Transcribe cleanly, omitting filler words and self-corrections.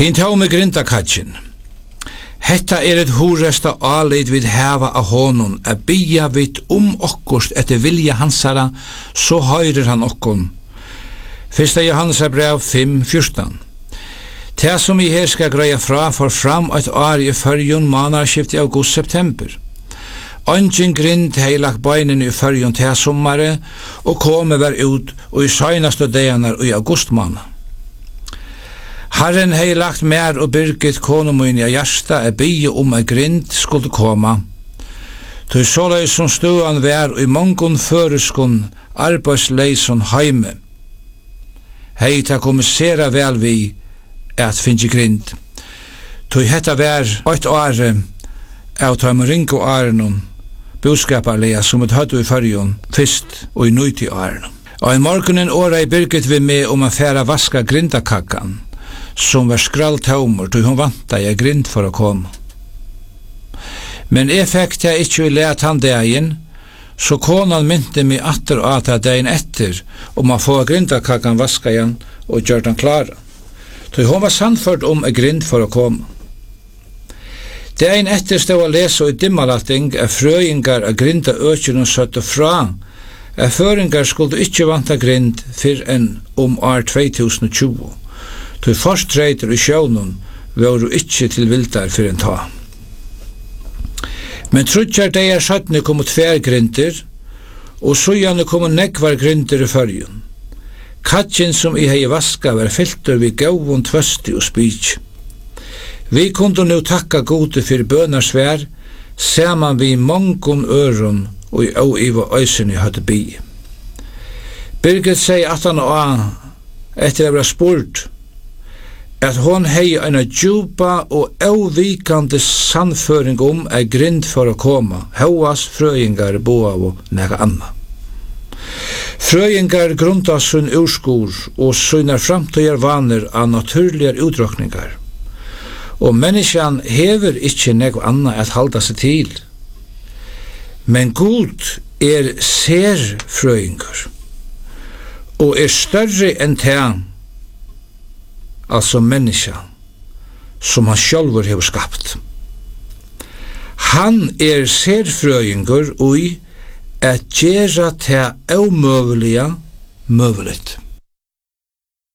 Hint hau med grindakatjen. Hetta et horesta alid vid heva av honom, bia vid okkost etter vilja hansara, så høyrer han okkon. 1. Johannes brev 5:14. Det som I her skal greia fra for fram et år I førjon månadsskift I august-september. Ongin grind hei lagt beinen I førjon til sommare, og komme ver ut og I søgnaste dejanar I august månad. Herren hei lagt mer og byrget konomun I hjärsta bie a grind skulle koma. Tøy sålei som stuan vær I mongon føreskun arbeidsleison heime. Hei ta kommissera vel vi at finne grind. Tøy hetta vær 8 år av tøym rinko årenon boskaparlega som et høttu I fyrjon fyrst og I nøyti årenon. Og I morgunen åra I byrget vi med a færa vaska grindakakkan som var skralltaumur tøy hon vanta I grind for å koma. Men jeg fikk det ikke I let han dagen, så konan mynte mig atter og at dagen etter a få grindakakkan vaska igjen og gjør den klara. Tøy hon var sannført grind for å koma. Dagen etter stod å lese I dimmalatting frøyngar grinda økjunum søtte fra føringar skulle ikke vanta grind fyrr enn år 2020. Tøy forstreitur I sjónun voru ikke til vildar fyrr enn ta. Men trutjar deir søttene kom 2 grindir, og sujane kom nekvar grindir I fyrjun. Katjen som I hei vaska var filter vi gauvun tvøsti og spik. Vi kunde nu takka gode fyrir bønarsvær, saman vi mongon øron og I iva øysen I hadde bi. Birgit seg at han etter å være spurt, at hon hei en djupa og avvikande sannføring grind for å koma, hauas frøyngar boa og nega anna. Frøyngar grunda sunn urskor og sunnar framtøyar vaner av naturligar utrokningar. Og menneskjan hever ikkje nega anna at halda seg til. Men Gud ser frøyngar og større enn det altså menneska som han sjálfur hefur skapt. Han serfrøyngur ui at gera det omøvelige møveligt.